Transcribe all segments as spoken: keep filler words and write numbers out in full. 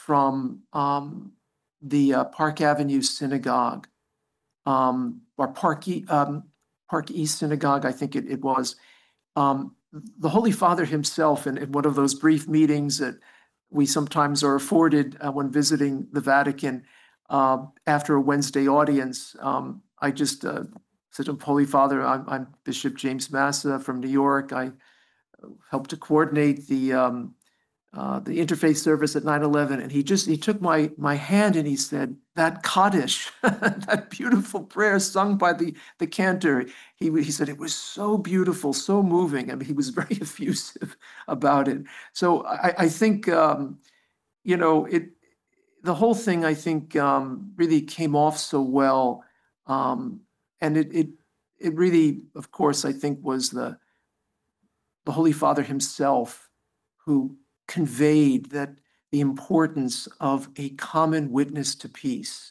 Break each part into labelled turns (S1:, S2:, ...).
S1: from um, the uh, Park Avenue Synagogue, um, or Park, e um, Park East Synagogue, I think it, it was. Um, the Holy Father himself, in, in one of those brief meetings that we sometimes are afforded uh, when visiting the Vatican, uh, after a Wednesday audience, um, I just uh, said to him, Holy Father, I'm, I'm Bishop James Massa from New York. I helped to coordinate the um, uh, the interfaith service at nine eleven, and he just he took my my hand and he said, that Kaddish, that beautiful prayer sung by the the cantor. He he said it was so beautiful, so moving. I mean, he was very effusive about it. So I, I think um, you know it. The whole thing, I think, um, really came off so well, um, and it it it really, of course, I think was the the Holy Father himself who conveyed that the importance of a common witness to peace.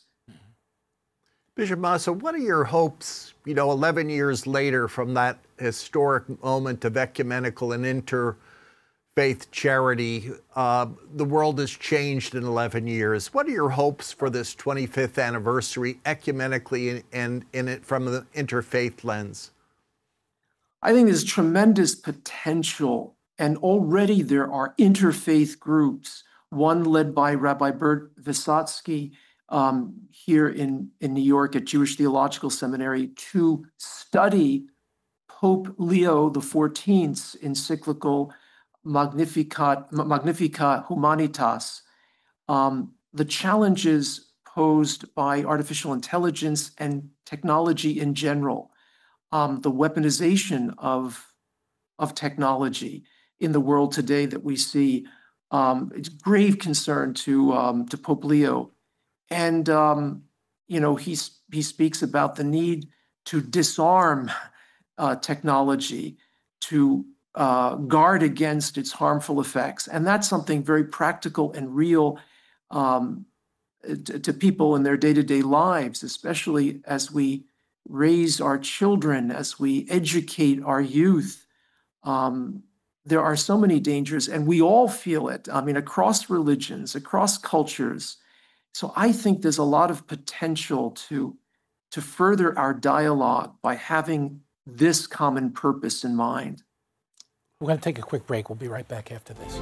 S2: Bishop Massa, what are your hopes, you know, eleven years later from that historic moment of ecumenical and interfaith charity? Uh, the world has changed in eleven years. What are your hopes for this twenty-fifth anniversary ecumenically and, and in it from the interfaith lens?
S1: I think there's tremendous potential, and already there are interfaith groups, one led by Rabbi Bert Vysotsky um, here in, in New York at Jewish Theological Seminary, to study Pope Leo the fourteenth's encyclical Magnificat, Magnificat Humanitas, um, the challenges posed by artificial intelligence and technology in general. Um, the weaponization of, of technology in the world today that we see. Um, it's grave concern to, um, to Pope Leo. And, um, you know, he, he speaks about the need to disarm uh, technology, to uh, guard against its harmful effects. And that's something very practical and real um, to, to people in their day-to-day lives, especially as we raise our children, as we educate our youth. Um, there are so many dangers, and we all feel it. I mean, across religions, across cultures. So I think there's a lot of potential to, to further our dialogue by having this common purpose in mind.
S3: We're going to take a quick break. We'll be right back after this.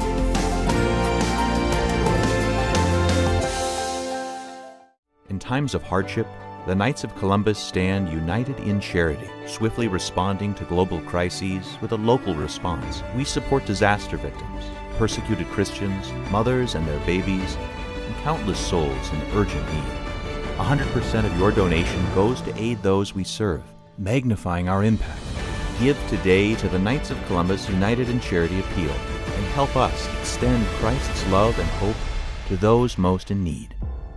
S4: In times of hardship, the Knights of Columbus stand united in charity, swiftly responding to global crises with a local response. We support disaster victims, persecuted Christians, mothers and their babies, and countless souls in urgent need. one hundred percent of your donation goes to aid those we serve, magnifying our impact. Give today to the Knights of Columbus United in Charity Appeal and help us extend Christ's love and hope to those most in need.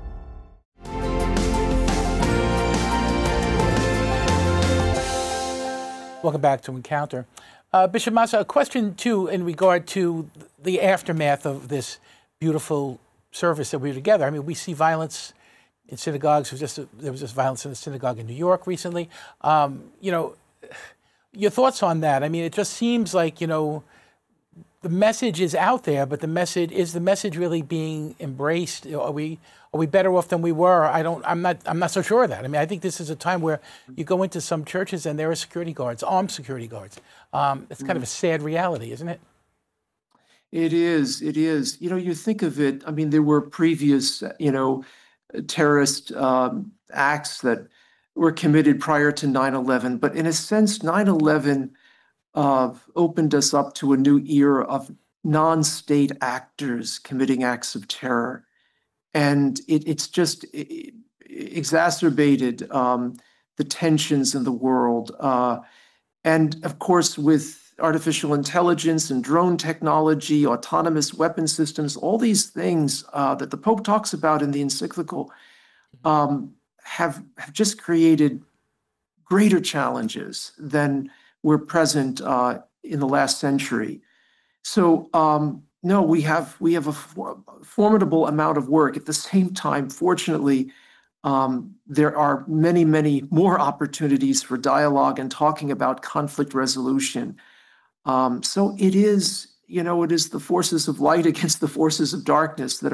S3: Welcome back to Encounter. Uh, Bishop Massa, a question too in regard to the aftermath of this beautiful service that we were together. I mean, we see violence in synagogues. There was just, a, there was just violence in a synagogue in New York recently. Um, you know, your thoughts on that? I mean, it just seems like, you know, the message is out there, but the message, is the message really being embraced? Are we are we better off than we were? I don't. I'm not. I'm not so sure of that. I mean, I think this is a time where you go into some churches and there are security guards, armed security guards. Um, it's kind of a sad reality, isn't it?
S1: It is. It is. You know, you think of it. I mean, there were previous, you know, terrorist um, acts that were committed prior to nine eleven, but in a sense, nine eleven Uh, opened us up to a new era of non-state actors committing acts of terror. And it, it's just it, exacerbated um, the tensions in the world. Uh, and of course, with artificial intelligence and drone technology, autonomous weapon systems, all these things uh, that the Pope talks about in the encyclical um, have, have just created greater challenges than were present uh, in the last century. So um, no, we have we have a for formidable amount of work. At the same time, fortunately, um, there are many, many more opportunities for dialogue and talking about conflict resolution. Um, so it is, you know, it is the forces of light against the forces of darkness that